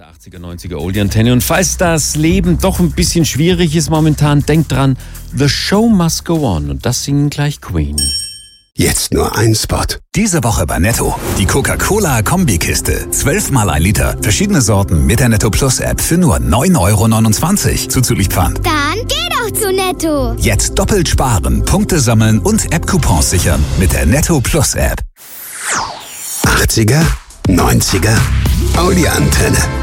Der 80er, 90er Oldie-Antenne. Und falls das Leben doch ein bisschen schwierig ist momentan, denkt dran, the show must go on. Und das singen gleich Queen. Jetzt nur ein Spot. Diese Woche bei Netto. Die Coca-Cola-Kombikiste. 12 mal 1 Liter. Verschiedene Sorten mit der Netto Plus App für nur 9,29 € zuzüglich Pfand. Dann geh doch zu Netto. Jetzt doppelt sparen, Punkte sammeln und App-Coupons sichern mit der Netto Plus App. 80er, 90er, Audi-Antenne.